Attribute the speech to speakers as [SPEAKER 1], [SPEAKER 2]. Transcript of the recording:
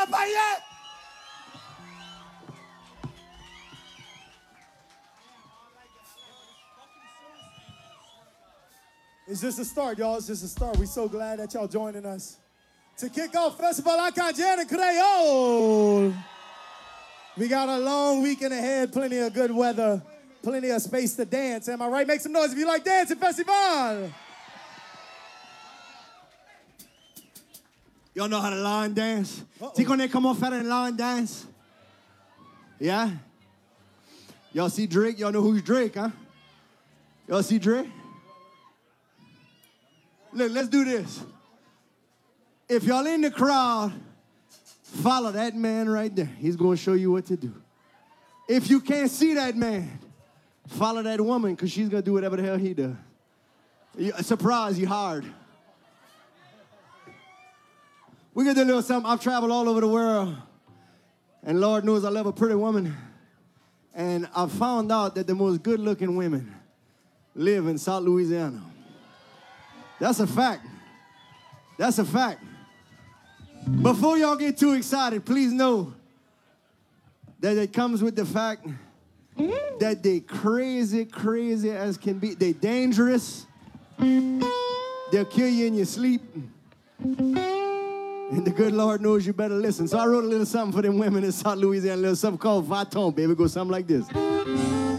[SPEAKER 1] Lafayette. It's just a start, y'all. It's just a start. We're so glad that y'all joining us to kick off Festival Arcangel Creole. We got a long weekend ahead, plenty of good weather, plenty of space to dance. Am I right? Make some noise if you like dancing, Festival.
[SPEAKER 2] Y'all know how to line dance? Tu connais comment faire un line dance? Yeah? Y'all see Drake? Y'all know who's Drake, huh? Y'all see Drake? Look, let's do this. If y'all in the crowd, follow that man right there. He's going to show you what to do. If you can't see that man, follow that woman because she's going to do whatever the hell he does. Surprise, you hard. We're going to do a little something. I've traveled all over the world, and Lord knows I love a pretty woman. And I found out that the most good-looking women live in South Louisiana. That's a fact. That's a fact. Before y'all get too excited, please know that it comes with the fact that they crazy as can be. They dangerous. They'll kill you in your sleep. And the good Lord knows you better listen. So I wrote a little something for them women in South Louisiana, a little something called Vaton, baby. It goes something like this.